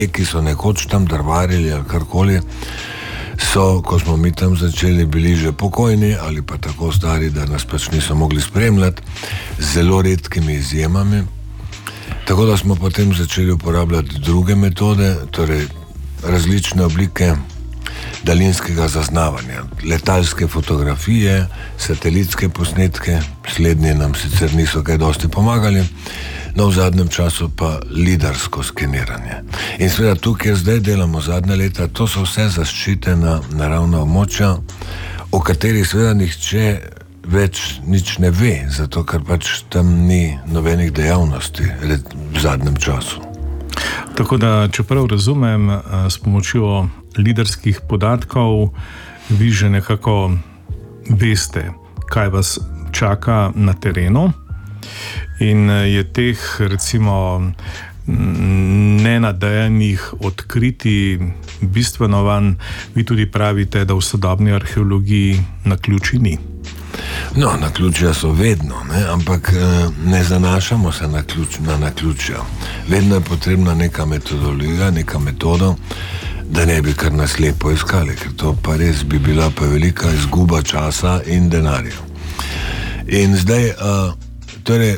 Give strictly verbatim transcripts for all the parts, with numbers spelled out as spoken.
ki so nekoč tam drvarili ali karkoli, so, ko smo mi tam začeli, bili že pokojni ali pa tako stari, da nas pač niso mogli spremljati, z zelo redkimi izjemami. Tako da smo potem začeli uporabljati druge metode, torej različne oblike daljinskega zaznavanja, letalske fotografije, satelitske posnetke, slednje nam sicer niso kaj dosti pomagali, no v zadnjem času pa lidarsko skeniranje. In seveda tu, kjer zdaj delamo zadnje leta, to so vse zaščitena naravna območja, o katerih seveda nihče več nič ne ve, zato ker pač tam ni nobenih dejavnosti v zadnjem času. Tako da, čeprav razumem, s pomočjo lidarskih podatkov vi že nekako veste, kaj vas čaka na terenu, in je teh recimo nenadejanih odkritij bistveno manj. Vi tudi pravite, da v sodobni arheologiji naključij ni. No, naključja so vedno, ne? Ampak ne zanašamo se na, ključ, na naključja. Vedno je potrebna neka metodologija, neka metoda, da ne bi kar nas lepo iskali, ker to pa res bi bila pa velika izguba časa in denarja. In zdaj, uh, torej,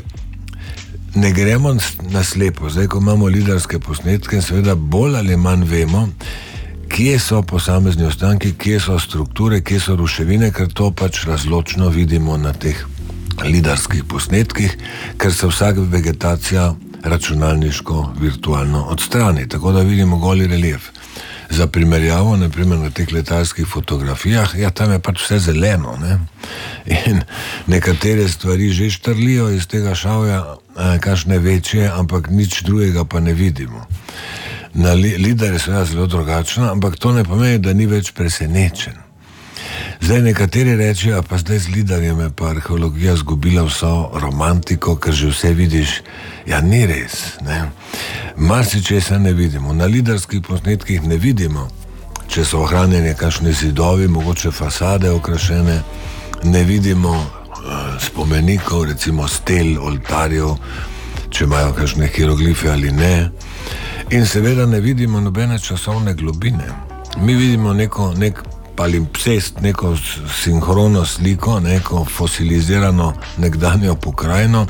ne gremo na slepo. Zdaj, ko imamo lidarske posnetke, seveda bolj ali manj vemo, kje so posamezni ostanki, kje so strukture, kje so ruševine, ker to pač razločno vidimo na teh lidarskih posnetkih, ker se vsaka vegetacija računalniško, virtualno odstrani, tako da vidimo goli relief. Za primerjavo, naprimer na teh letalskih fotografijah, ja, tam je pač vse zeleno, ne? In nekatere stvari že štrlijo iz tega šavja, kakšne večje, ampak nič drugega pa ne vidimo. Na li, lidar je seveda zelo drugačna, ampak to ne pomeni, da ni več presenečen. Zdaj nekateri rečejo, pa zdaj z lidarjem je pa arheologija zgubila vso romantiko, ker že vse vidiš. Ja, ni res, ne. Marsičesa ne vidimo. Na lidarskih posnetkih ne vidimo, če so ohranjene kakšne zidovi, mogoče fasade okrašene, ne vidimo uh, spomenikov, recimo stel, oltarjev, če imajo kakšne hieroglife ali ne. In seveda ne vidimo nobene časovne globine. Mi vidimo neko, nek palimpsest, neko sinhrono sliko, neko fosilizirano nekdanjo pokrajino.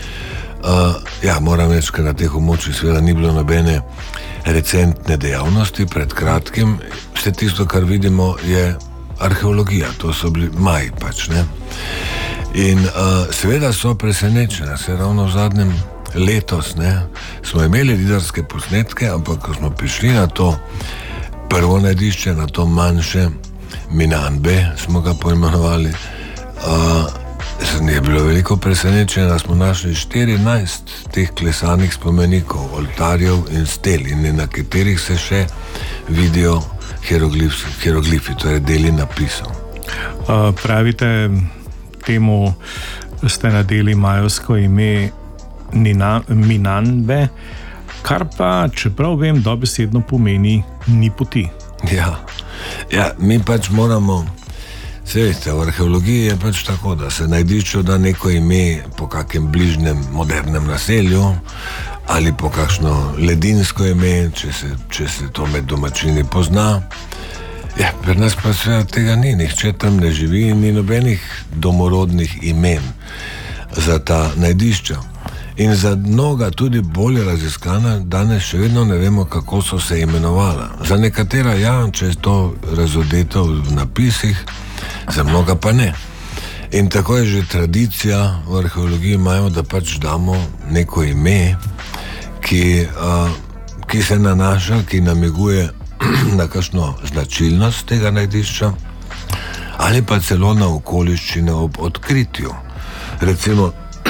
Uh, ja, moram reči, ker na teh območjih seveda ni bilo nobene recentne dejavnosti pred kratkim. Vse tisto, kar vidimo, je arheologija, to so bili maji pač, ne. In uh, seveda so presenečene, se ravno v zadnjem letos, ne, smo imeli lidarske posnetke, ampak ko smo prišli na to prvo najdišče, na to manjše, Minanbe smo ga poimenovali, uh, je bilo veliko presenečenje, da smo našli štirinajst teh klesanih spomenikov, oltarjev in stel, in na katerih se še vidijo hieroglifi, hieroglifi, torej deli napisov. Uh, pravite, temu ste nadeli majevsko ime Nina, Minanbe, kar pa, čeprav vem, dobesedno pomeni ni poti. Ja, ja, mi pač moramo, se veste, v arheologiji je pač tako, da se najdišču da neko ime po kakem bližnjem modernem naselju ali po kakšno ledinsko ime, če se, če se to med domačini pozna. Ja, pri nas pa seveda tega ni, nihče tam ne živi in ni nobenih domorodnih imen za ta najdišča. In za mnoga tudi bolje raziskana, danes še vedno ne vemo, kako so se imenovala. Za nekatera ja, če je to razodeto v napisih, za mnoga pa ne. In tako je že tradicija v arheologiji imajo, da pač damo neko ime, ki, uh, ki se nanaša, ki namiguje na kakšno značilnost tega najdišča ali pa celo na okoliščine ob odkritju. Recimo,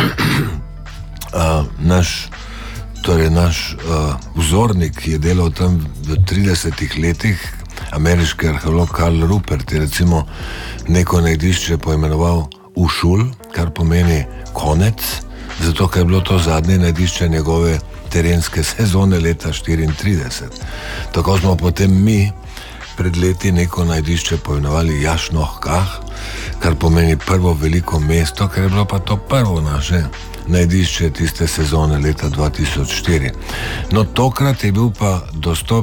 Uh, naš, torej naš uh, vzornik, ki je delal tam v tridesetih letih, ameriški arheolog Karl Ruppert, je recimo neko najdišče poimenoval Ušul, kar pomeni konec, zato ker je bilo to zadnje najdišče njegove terenske sezone leta štiriintrideset. Tako smo potem mi pred leti neko najdišče poimenovali Jašnohkah, kar pomeni prvo veliko mesto, ker je bilo pa to prvo naše najdišče tiste sezone leta dva tisoč štiri. No, tokrat je bil pa dostop